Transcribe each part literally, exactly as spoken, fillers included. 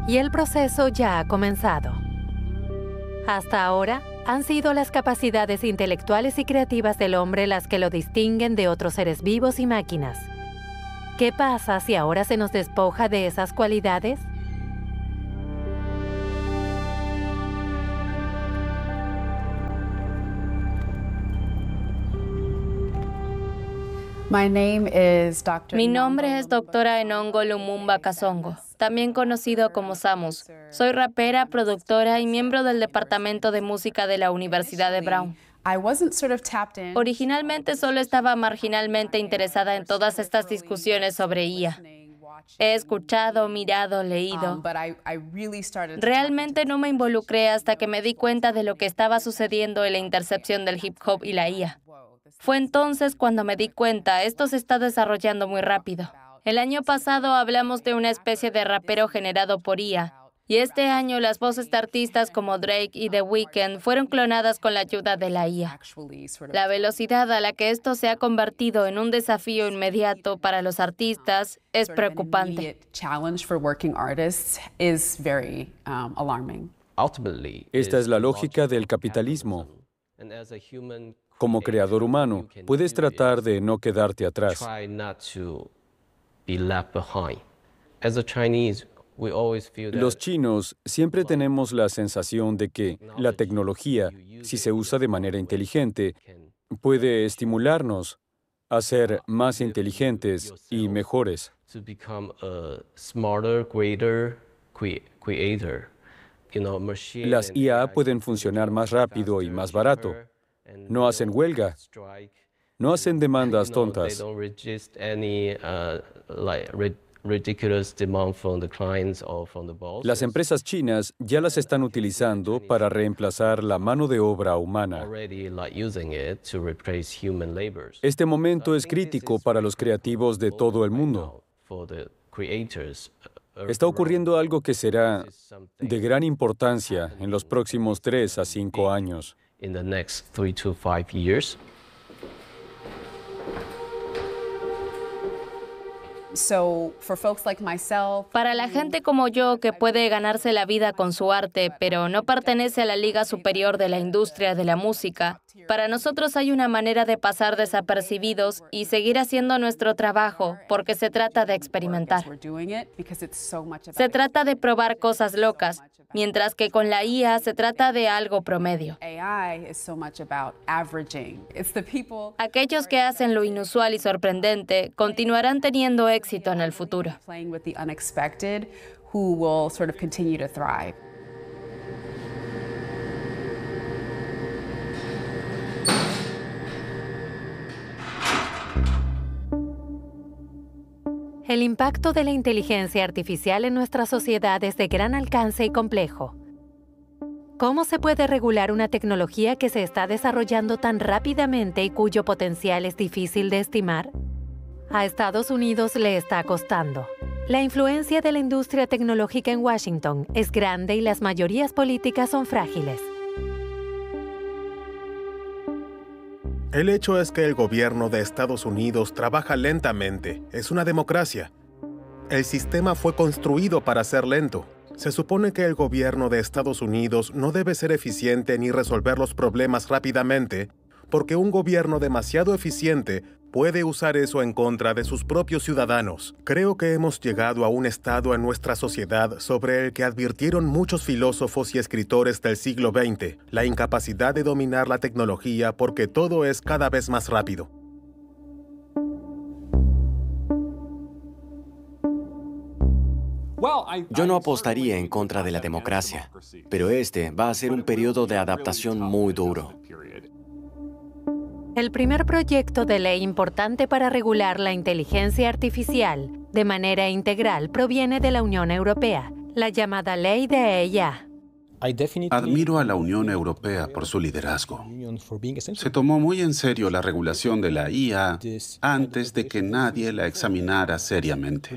y el proceso ya ha comenzado. Hasta ahora, han sido las capacidades intelectuales y creativas del hombre las que lo distinguen de otros seres vivos y máquinas. ¿Qué pasa si ahora se nos despoja de esas cualidades? Mi nombre es doctora Enongo Lumumba Kasongo, también conocido como Samus. Soy rapera, productora y miembro del Departamento de Música de la Universidad de Brown. Originalmente solo estaba marginalmente interesada en todas estas discusiones sobre I A. He escuchado, mirado, leído. Realmente no me involucré hasta que me di cuenta de lo que estaba sucediendo en la intersección del hip hop y la I A. Fue entonces cuando me di cuenta, esto se está desarrollando muy rápido. El año pasado hablamos de una especie de rapero generado por I A, y este año las voces de artistas como Drake y The Weeknd fueron clonadas con la ayuda de la I A. La velocidad a la que esto se ha convertido en un desafío inmediato para los artistas es preocupante. Esta es la lógica del capitalismo. Como creador humano, puedes tratar de no quedarte atrás. Los chinos siempre tenemos la sensación de que la tecnología, si se usa de manera inteligente, puede estimularnos a ser más inteligentes y mejores. Las I A pueden funcionar más rápido y más barato. No hacen huelga. No hacen demandas tontas. Las empresas chinas ya las están utilizando para reemplazar la mano de obra humana. Este momento es crítico para los creativos de todo el mundo. Está ocurriendo algo que será de gran importancia en los próximos tres a cinco años. In the next three to five years. Para la gente como yo que puede ganarse la vida con su arte, pero no pertenece a la liga superior de la industria de la música, para nosotros hay una manera de pasar desapercibidos y seguir haciendo nuestro trabajo, porque se trata de experimentar. Se trata de probar cosas locas, mientras que con la I A se trata de algo promedio. Aquellos que hacen lo inusual y sorprendente continuarán teniendo éxito en el futuro. El impacto de la inteligencia artificial en nuestra sociedad es de gran alcance y complejo. ¿Cómo se puede regular una tecnología que se está desarrollando tan rápidamente y cuyo potencial es difícil de estimar? A Estados Unidos le está costando. La influencia de la industria tecnológica en Washington es grande y las mayorías políticas son frágiles. El hecho es que el gobierno de Estados Unidos trabaja lentamente. Es una democracia. El sistema fue construido para ser lento. Se supone que el gobierno de Estados Unidos no debe ser eficiente ni resolver los problemas rápidamente, porque un gobierno demasiado eficiente puede usar eso en contra de sus propios ciudadanos. Creo que hemos llegado a un estado en nuestra sociedad sobre el que advirtieron muchos filósofos y escritores del siglo veinte, la incapacidad de dominar la tecnología porque todo es cada vez más rápido. Yo no apostaría en contra de la democracia, pero este va a ser un periodo de adaptación muy duro. El primer proyecto de ley importante para regular la inteligencia artificial de manera integral proviene de la Unión Europea, la llamada Ley de A I. Admiro a la Unión Europea por su liderazgo. Se tomó muy en serio la regulación de la I A antes de que nadie la examinara seriamente.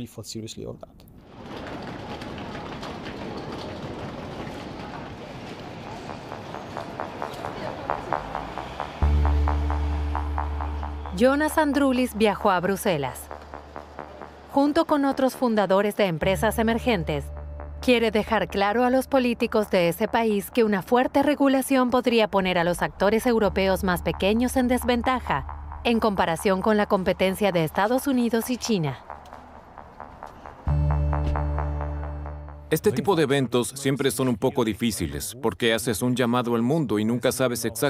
Jonas Androulis viajó a Bruselas. Junto con otros fundadores de empresas emergentes, Quiere dejar claro a los políticos de ese país que una fuerte regulación podría poner a los actores europeos más pequeños en desventaja, en comparación con la competencia de Estados Unidos y China. Este tipo de eventos siempre son un poco difíciles, porque haces un llamado al mundo y nunca sabes exactamente